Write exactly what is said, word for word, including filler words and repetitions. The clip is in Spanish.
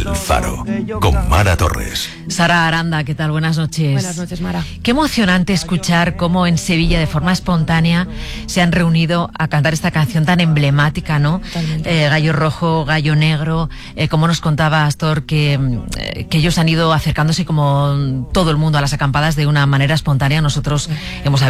El Faro, con Mara Torres. Sara Aranda, ¿qué tal? Buenas noches. Buenas noches, Mara. Qué emocionante escuchar cómo en Sevilla, de forma espontánea, se han reunido a cantar esta canción tan emblemática, ¿no? Eh, Gallo Rojo, Gallo Negro, eh, como nos contaba Astor, que, eh, que ellos han ido acercándose como todo el mundo a las acampadas de una manera espontánea. Nosotros hemos